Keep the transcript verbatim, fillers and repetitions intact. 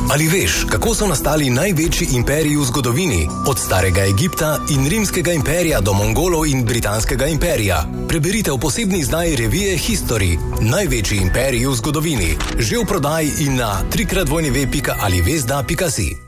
Ali veš, kako so nastali največji imperiji v zgodovini? Od starega Egipta in rimskega imperija do Mongolov in britanskega imperija. Preberite v posebni izdaji revije History. Največji imperiji v zgodovini. Že v prodaji in na tri krat w pika alivezda pika si.